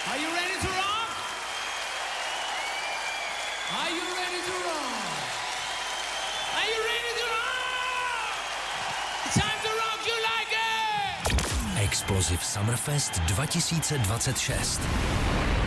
Are you ready to rock? Are you ready to rock? Are you ready to rock? It's time to rock you like it! Explosive Summerfest 2026.